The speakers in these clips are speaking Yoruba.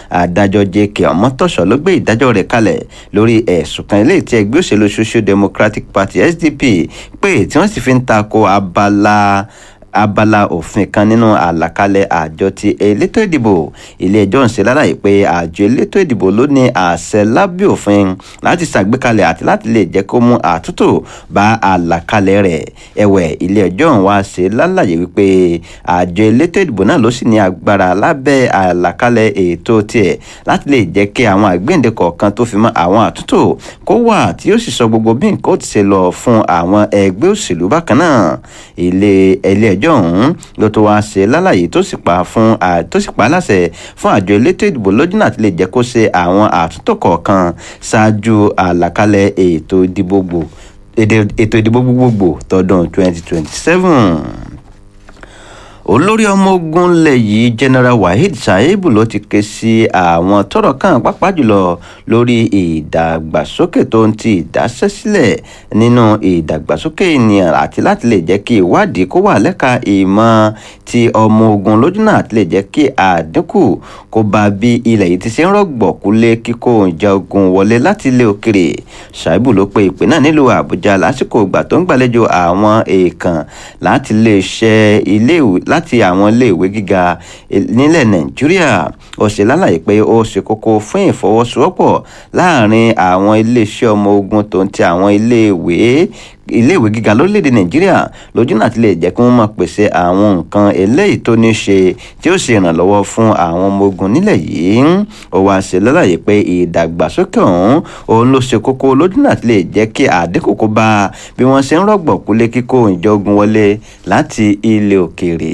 adájọ́ J.K. Ọmọ́tọ́ṣọ́ ló gbé ìdájọ́ rẹ̀ kalẹ̀ lórí ẹ̀sùn kan eléyìí tí ẹgbẹ́ òṣèlú Social Democratic Party SDP pé tí wọ́n sì fi ń tako abala òfin kan nínú àlàkalẹ̀ àjọ ti elétò ìdìbò. Ilé-ẹjọ́ ń ṣe lálàyé pé àjọ elétò ìdìbò ló ní àṣẹ lábẹ́ òfin láti ṣàgbékalẹ̀ àti láti lè jẹ́ kó mú àtúntò bá àlàkalẹ̀ rẹ̀. Ẹ̀wẹ̀, ilé-ẹjọ́ ń wá ṣe lálàyé wípé àjọ elétò ìdìbò náà ló sì ní agbára lábẹ́ àlàkalẹ̀ ètò tiẹ̀ láti lè jẹ́ kí àwọn àgbéǹde kọ̀ọ̀kan tó fi mọ́ àwọn àtúntò kó wà tí yóò sì sọ gbogbo bí nǹkan ó ti ṣe lọ fún àwọn ẹgbẹ́ òṣèlú bákan náà. Ilé-ẹjọ́ ọ̀hún ló tó wáá ṣe lálàyé tó sì pa láṣẹ fún àjọ elétò ìdìbò lójúnà àti lè jẹ́ kó ṣe àwọn àtúntò kọ̀ọ̀kan ṣáájú àlàkalẹ̀ ètò ìdìbò gbogbogbò tọdún 2027. Olórí ọmọ ogun ilẹ̀ yìí General Waheed Shaibu ló ti ké sí àwọn tọ́rọ̀ kàn pàápàá jùlọ lórí ìdàgbàsókè tó ń ti ìdásẹ́sílẹ̀ nínú ìdàgbàsókè ènìyàn àti láti lè jẹ́ kí ìwádìí kó wà lẹ́ka ìmọ̀ ti ọmọ ogun lójúnà àti lè jẹ́ kí àdínkù kó bá bí ilẹ̀ yìí ti ṣe ń rọ̀gbọ̀kú lé kíkó ìjà ogun wọlé láti ilé òkèrè. Shaibu ló pe ìpè náà nílùú Àbújá lásìkò ìgbà tó ń gbàlejò àwọn èèkàn láti lè ṣe láti àwọn iléèwé gíga nílẹ̀ Nàìjíríà. Ó ṣe lálàyé pé ó ṣe kókó fún ìfọwọ́sowọ́pọ̀ láàrin àwọn iléeṣẹ́ ọmọ ogun tó ń ti àwọn iléèwé gíga lórílẹ̀‐èdè Nàìjíríà lójúnà àti lè jẹ́ kí wọ́n máa pèsè àwọn nǹkan eléyìí tó ní ṣe tí ó ṣe ìrànlọ́wọ́ fún àwọn ọmọ ogun nílẹ̀ yìí. Ó wá ṣe lálàyé pé ìdàgbàsókè òun ló ṣe kókó lójúnà àti lè jẹ́ kí àdínkù kó bá bí wọ́n ṣe ń rọ̀gbọ̀kú lé kíkó ìjọ ogun wọlé láti ilé òkèèrè.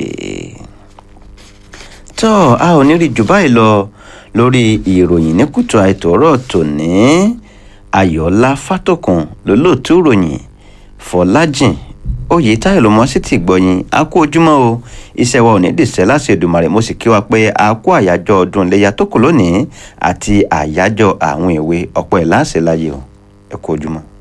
tó a ò ní rí jù báyìí lọ lórí ìròyìn ní kùtù àìtòrọ̀ tòní. Ayọ̀ọ́lá Fátòkun lólóòtú ìròyìn, Fọlájìn Oyètáyọ̀ ló mọ́ sí ti gbọ̀yìn. A kú ojúmọ́ o, iṣẹ́ wa ò ní dìṣẹ́ láṣẹ Èdùmàrè. Mo sì kí wa pé a kú àyájọ́ ọdún Iléyá tó kù lónìí àti àyájọ́ àwọn èwe ọ̀pọ̀ ẹ̀ láṣẹ láyé o. Ẹ kú ojúmọ́.